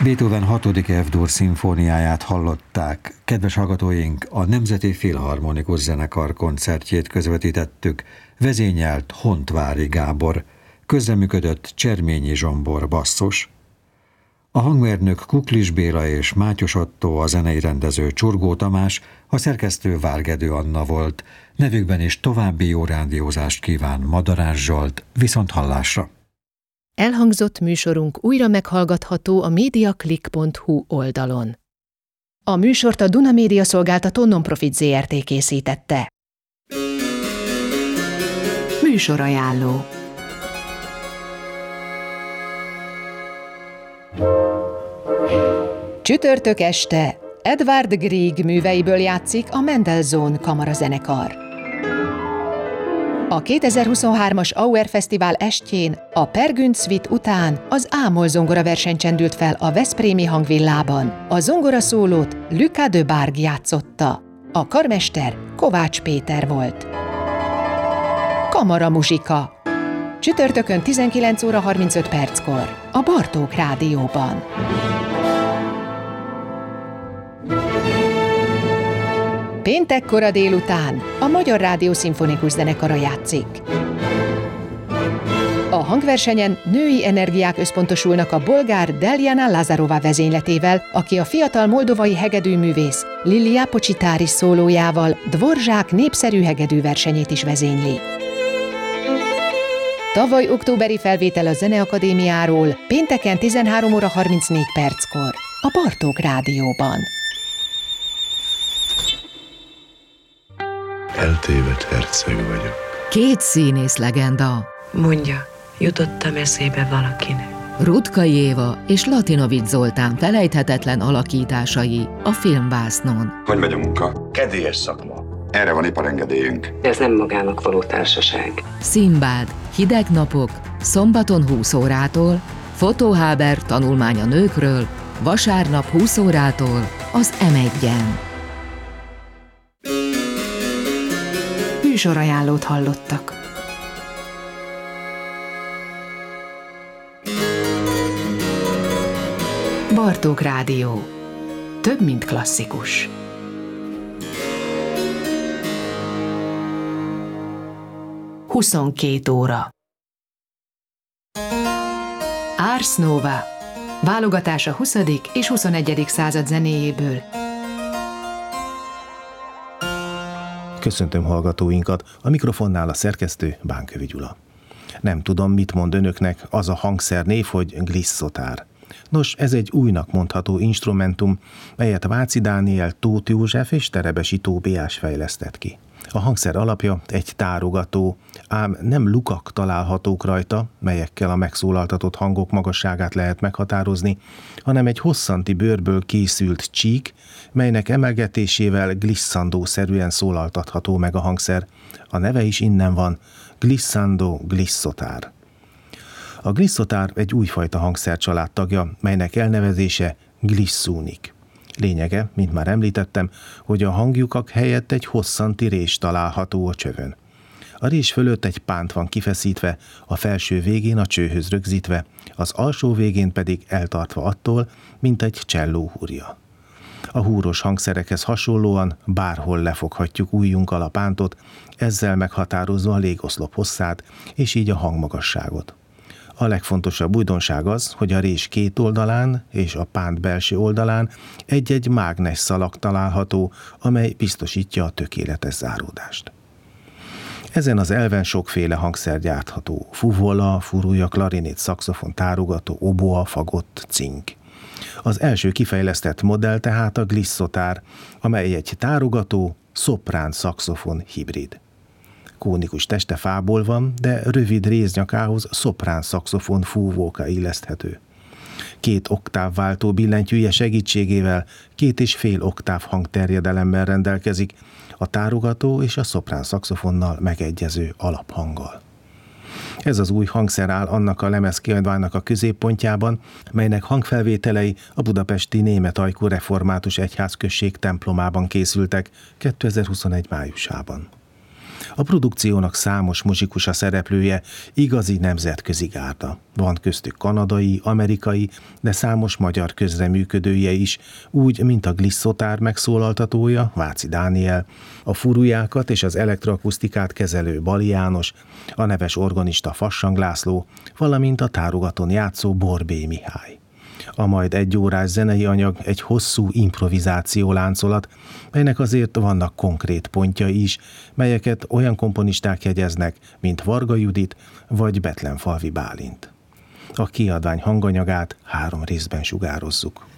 Beethoven 6. F-dur szimfóniáját hallották. Kedves hallgatóink, a Nemzeti Filharmonikus Zenekar koncertjét közvetítettük, vezényelt Hontvári Gábor, közreműködött Cserményi Zsombor basszus. A hangmérnök Kuklis Béla és Mátyos Ottó, a zenei rendező Csurgó Tamás, a szerkesztő Várgedő Anna volt. Nevükben is további jó rádiózást kíván Madarás Zsolt, viszonthallásra. Elhangzott műsorunk újra meghallgatható a mediaclick.hu oldalon. A műsort a Duna Média Szolgáltató Non-Profit Zrt. Készítette. Műsorajánló. Csütörtök este Edvard Grieg műveiből játszik a Mendelssohn Kamarazenekar. A 2023-as Auer Fesztivál estjén a Per Günd Suite után az Ámol zongora verseny csendült fel a veszprémi hangvillában. A zongoraszólót Lucas de Barg játszotta. A karmester Kovács Péter volt. Kamaramuzsika. Csütörtökön 19 óra 35 perckor a Bartók Rádióban. Péntek kora délután a Magyar Rádió Szimfonikus Zenekara játszik. A hangversenyen női energiák összpontosulnak a bolgár Deljana Lazarova vezényletével, aki a fiatal moldovai hegedűművész Lilia Pocsitáris szólójával Dvorzsák népszerű hegedűversenyét is vezényli. Tavaly októberi felvétel a Zeneakadémiáról pénteken 13 óra 34 perckor a Bartók Rádióban. Eltévedt herceg vagyok. Két színész legenda. Mondja, jutottam eszébe valakinek. Rutkay Éva és Latinovics Zoltán felejthetetlen alakításai a filmvásznon. Hogy megy a munka? Kedélyes szakma. Erre van iparengedélyünk. Ez nem magának való társaság. Szimbád, hideg napok, szombaton 20 órától, Fotóháber tanulmány a nőkről, vasárnap 20 órától az M1-en. Műsorajánlót hallottak. Bartók Rádió. Több, mint klasszikus. Huszonkettő óra. Ars Nova. Válogatás a 20. és 21. század zenéjéből. Köszöntöm hallgatóinkat, a mikrofonnál a szerkesztő Bánkövi Gyula. Nem tudom, mit mond önöknek az a hangszernév, hogy glisszotár. Nos, ez egy újnak mondható instrumentum, melyet Váci Dániel, Tóth József és Terebesi Tóbiás fejlesztett ki. A hangszer alapja egy tárogató, ám nem lukak találhatók rajta, melyekkel a megszólaltatott hangok magasságát lehet meghatározni, hanem egy hosszanti bőrből készült csík, melynek emelgetésével glisszandószerűen szólaltatható meg a hangszer. A neve is innen van, glissando glisszotár. A glisszotár egy újfajta hangszercsalád tagja, melynek elnevezése glissunik. Lényege, mint már említettem, hogy a hangjukak helyett egy hosszanti rés található a csövön. A rés fölött egy pánt van kifeszítve, a felső végén a csőhöz rögzítve, az alsó végén pedig eltartva attól, mint egy cselló húrja. A húros hangszerekhez hasonlóan bárhol lefoghatjuk ujjunkkal a pántot, ezzel meghatározva a légoszlop hosszát, és így a hangmagasságot. A legfontosabb újdonság az, hogy a rés két oldalán és a pánt belső oldalán egy-egy mágnes szalag található, amely biztosítja a tökéletes záródást. Ezen az elven sokféle hangszer gyártható: fuvola, furúja, klarinét, szaxofon, tárogató, oboa, fagott, cink. Az első kifejlesztett modell tehát a glisszotár, amely egy tárogató, szoprán szaxofon hibrid. Kónikus teste fából van, de rövid réznyakához szoprán szaxofon fúvóka illeszthető. 2 oktávváltó billentyűje segítségével 2,5 oktáv hangterjedelemmel rendelkezik, a tárogató és a szoprán szaxofonnal megegyező alaphanggal. Ez az új hangszer áll annak a lemezkiadványnak a középpontjában, melynek hangfelvételei a budapesti Németajkú Református Egyházközség templomában készültek 2021 májusában. A produkciónak számos muzsikusa szereplője, igazi nemzetközi gárda. Van köztük kanadai, amerikai, de számos magyar közreműködője is, úgy, mint a Glisszotár megszólaltatója, Váci Dániel, a furujákat és az elektroakusztikát kezelő Bali János, a neves organista Fassang László, valamint a tárogaton játszó Borbély Mihály. A majd egyórás zenei anyag egy hosszú improvizáció láncolat, melynek azért vannak konkrét pontjai is, melyeket olyan komponisták jegyeznek, mint Varga Judit vagy Betlenfalvi Bálint. A kiadvány hanganyagát 3 részben sugározzuk.